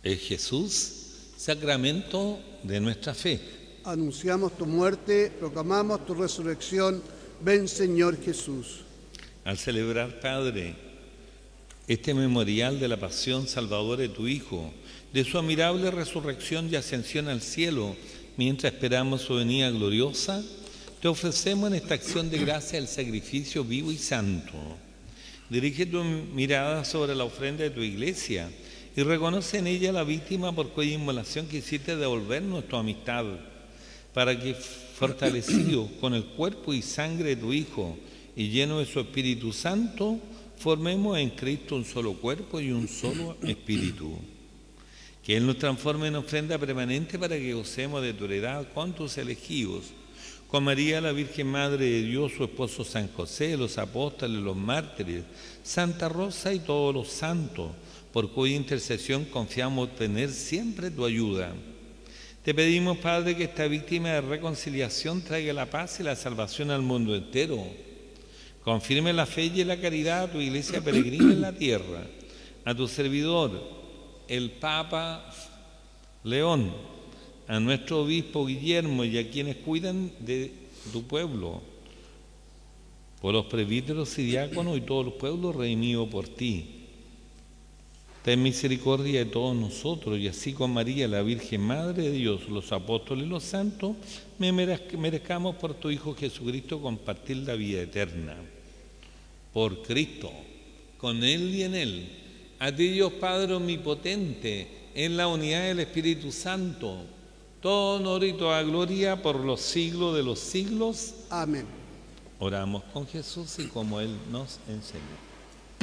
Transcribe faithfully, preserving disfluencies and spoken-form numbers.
Es Jesús, sacramento de nuestra fe. Anunciamos tu muerte, proclamamos tu resurrección. Ven, Señor Jesús. Al celebrar, Padre, este memorial de la pasión salvadora de tu Hijo, de su admirable resurrección y ascensión al cielo, mientras esperamos su venida gloriosa, te ofrecemos en esta acción de gracia el sacrificio vivo y santo. Dirige tu mirada sobre la ofrenda de tu iglesia y reconoce en ella la víctima por cuya inmolación quisiste devolvernos tu amistad, para que, fortalecidos con el cuerpo y sangre de tu Hijo y lleno de su Espíritu Santo, formemos en Cristo un solo cuerpo y un solo espíritu. Que Él nos transforme en ofrenda permanente para que gocemos de tu heredad con tus elegidos, con María, la Virgen Madre de Dios, su esposo San José, los apóstoles, los mártires, Santa Rosa y todos los santos, por cuya intercesión confiamos tener siempre tu ayuda. Te pedimos, Padre, que esta víctima de reconciliación traiga la paz y la salvación al mundo entero. Confirme la fe y la caridad a tu iglesia peregrina en la tierra, a tu servidor, el Papa León, a nuestro obispo Guillermo y a quienes cuidan de tu pueblo, por los presbíteros y diáconos y todos los pueblos redimidos por ti. Ten misericordia de todos nosotros, y así con María, la Virgen Madre de Dios, los apóstoles y los santos, me merezcamos por tu Hijo Jesucristo compartir la vida eterna. Por Cristo, con Él y en Él, a ti Dios Padre omnipotente, en la unidad del Espíritu Santo, todo honor y toda gloria por los siglos de los siglos. Amén. Oramos con Jesús y como Él nos enseñó.